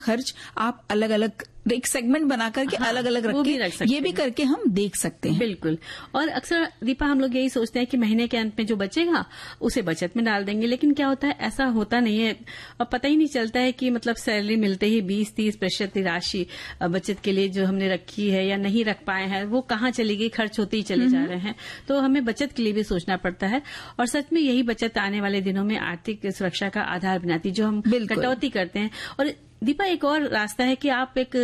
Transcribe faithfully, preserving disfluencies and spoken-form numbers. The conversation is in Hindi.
खर्च आप अलग अलग एक सेगमेंट बना करके हाँ, अलग अलग रख के रख सकते ये भी करके हम देख सकते हैं। बिल्कुल। और अक्सर दीपा हम लोग यही सोचते हैं कि महीने के अंत में जो बचेगा उसे बचत में डाल देंगे, लेकिन क्या होता है ऐसा होता नहीं है और पता ही नहीं चलता है कि मतलब सैलरी मिलते ही बीस तीस प्रतिशत राशि बचत के लिए जो हमने रखी है या नहीं रख पाए हैं वो कहाँ चली गई, खर्च होते ही चले जा रहे हैं। तो हमें बचत के लिए भी सोचना पड़ता है और सच में यही बचत आने वाले दिनों में आर्थिक सुरक्षा का आधार बनाती, जो हम कटौती करते हैं। और दीपा एक और रास्ता है कि आप एक